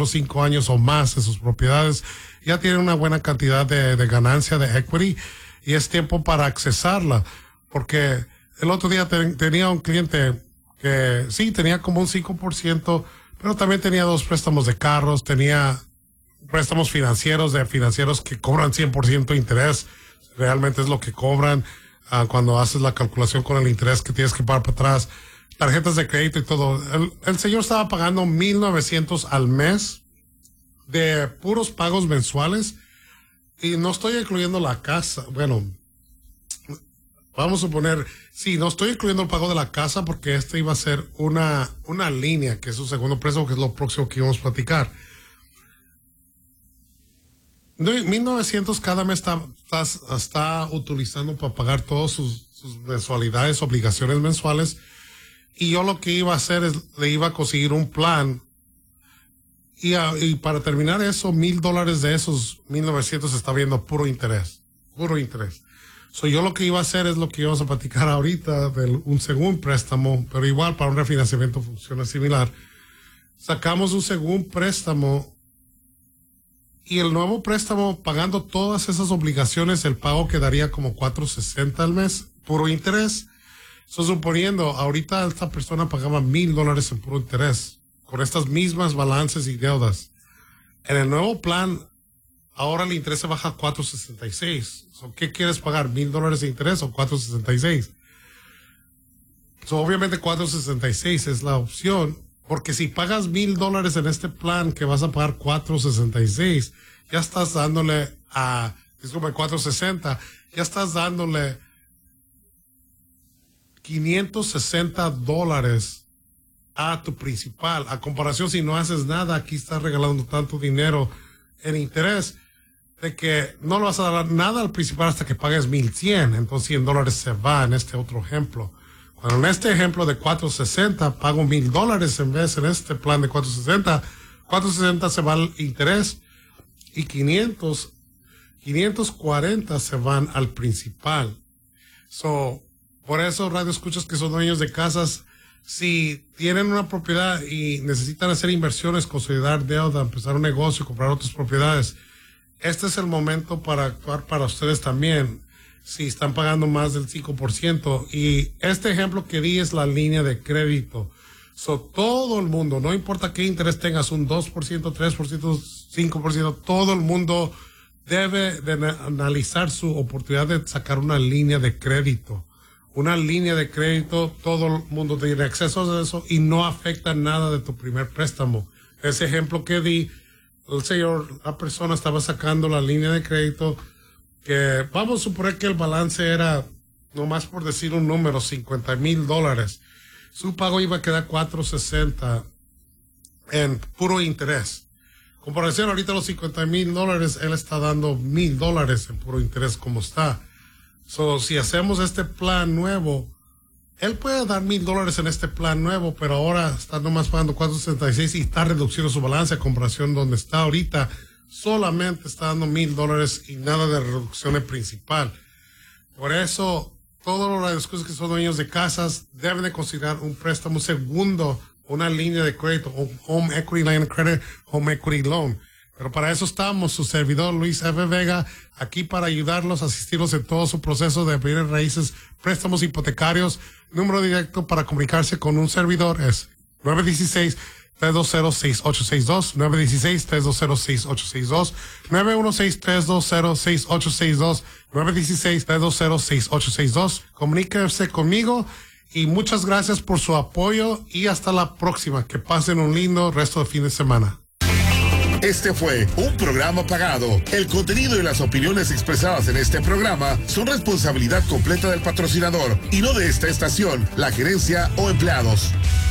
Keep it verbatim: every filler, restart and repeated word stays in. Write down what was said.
cuatro o cinco años o más en sus propiedades, ya tienen una buena cantidad de, de ganancia de equity y es tiempo para accesarla. Porque el otro día te, tenía un cliente que sí, tenía como un cinco por ciento, pero también tenía dos préstamos de carros, tenía préstamos financieros de financieros que cobran cien por ciento de interés. Realmente es lo que cobran uh, cuando haces la calculación con el interés que tienes que pagar para atrás. Tarjetas de crédito y todo. El, el señor estaba pagando mil novecientos al mes de puros pagos mensuales y no estoy incluyendo la casa. Bueno, vamos a suponer, sí, no estoy incluyendo el pago de la casa porque este iba a ser una, una línea, que es su segundo préstamo, que es lo próximo que íbamos a platicar. mil novecientos cada mes está, está, está utilizando para pagar todas sus, sus mensualidades, obligaciones mensuales. Y yo lo que iba a hacer es, le iba a conseguir un plan. Y, a, y para terminar eso, mil dólares de esos mil novecientos está viendo puro interés. Puro interés. So, yo lo que iba a hacer es lo que íbamos a platicar ahorita, de un segundo préstamo, pero igual para un refinanciamiento funciona similar. Sacamos un segundo préstamo y el nuevo préstamo, pagando todas esas obligaciones, el pago quedaría como cuatro sesenta al mes, puro interés. So, suponiendo, ahorita esta persona pagaba mil dólares en puro interés, con estas mismas balances y deudas. En el nuevo plan, ahora el interés se baja a cuatro sesenta y seis. So, ¿qué quieres pagar? ¿Mil dólares de interés o cuatro sesenta y seis? So, obviamente cuatro sesenta y seis es la opción, porque si pagas mil dólares en este plan que vas a pagar cuatro sesenta y seis, ya estás dándole a, disculpe, cuatro sesenta, ya estás dándole quinientos sesenta dólares a tu principal. A comparación, si no haces nada, aquí estás regalando tanto dinero en interés de que no le vas a dar nada al principal hasta que pagues mil cien. Entonces cien dólares se va en este otro ejemplo. Cuando en este ejemplo de cuatro sesenta pago mil dólares en vez en este plan de cuatro sesenta, cuatro sesenta se va al interés y quinientos, quinientos cuarenta se van al principal. So, por eso, radio escuchas que son dueños de casas, si tienen una propiedad y necesitan hacer inversiones, consolidar deuda, empezar un negocio, comprar otras propiedades, este es el momento para actuar para ustedes también, si están pagando más del cinco por ciento. Y este ejemplo que di es la línea de crédito. So, todo el mundo, no importa qué interés tengas, un dos por ciento, tres por ciento, cinco por ciento, todo el mundo debe de analizar su oportunidad de sacar una línea de crédito. Una línea de crédito, todo el mundo tiene acceso a eso y no afecta nada de tu primer préstamo. Ese ejemplo que di, el señor, la persona estaba sacando la línea de crédito que, vamos a suponer que el balance era, nomás por decir un número, cincuenta mil dólares. Su pago iba a quedar cuatro sesenta en puro interés. Comparación, ahorita los cincuenta mil dólares, él está dando mil dólares en puro interés como está. So, si hacemos este plan nuevo, él puede dar mil dólares en este plan nuevo, pero ahora está nomás pagando cuatro sesenta y seis y está reduciendo su balance a comparación donde está ahorita. Solamente está dando mil dólares y nada de reducción en principal. Por eso, todos los radioescuchas que son dueños de casas deben de considerar un préstamo segundo, una línea de crédito, un home equity line of credit, home equity loan. Pero para eso estamos, su servidor Luis F. Vega, aquí para ayudarlos, asistirlos en todo su proceso de bienes raíces, préstamos hipotecarios. Número directo para comunicarse con un servidor es nueve uno seis, tres dos cero, seis ocho seis dos, nueve uno seis, tres dos cero, seis ocho seis dos, nueve uno seis, tres dos cero, seis ocho seis dos, nueve uno seis, tres dos cero, seis ocho seis dos. Comuníquese conmigo y muchas gracias por su apoyo y hasta la próxima. Que pasen un lindo resto de fin de semana. Este fue un programa pagado. El contenido y las opiniones expresadas en este programa son responsabilidad completa del patrocinador y no de esta estación, la gerencia o empleados.